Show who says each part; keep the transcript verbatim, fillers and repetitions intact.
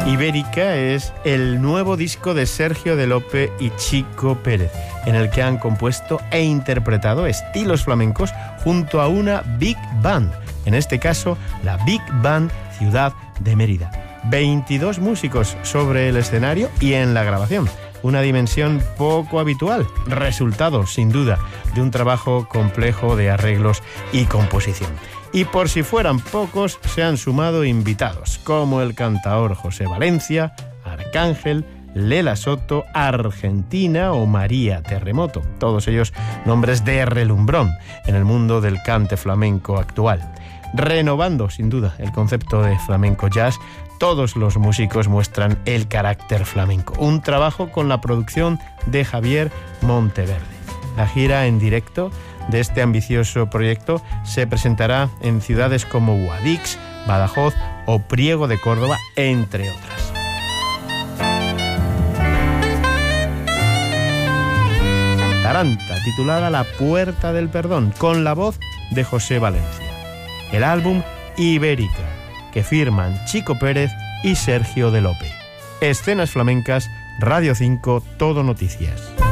Speaker 1: Ibérica es el nuevo disco de Sergio de Lope y Chico Pérez, en el que han compuesto e interpretado estilos flamencos junto a una Big Band, en este caso la Big Band Ciudad de Mérida. veintidós músicos sobre el escenario y en la grabación. Una dimensión poco habitual, resultado, sin duda, de un trabajo complejo de arreglos y composición. Y por si fueran pocos, se han sumado invitados, como el cantaor José Valencia, Arcángel, Lela Soto, Argentina o María Terremoto. Todos ellos nombres de relumbrón en el mundo del cante flamenco actual. Renovando, sin duda, el concepto de flamenco jazz, todos los músicos muestran el carácter flamenco. Un trabajo con la producción de Javier Monteverde. La gira en directo de este ambicioso proyecto se presentará en ciudades como Guadix, Badajoz o Priego de Córdoba, entre otras. Taranta, titulada La Puerta del Perdón, con la voz de José Valencia. El álbum Ibérica, que firman Chico Pérez y Sergio de Lope. Escenas Flamencas, Radio cinco, Todo Noticias.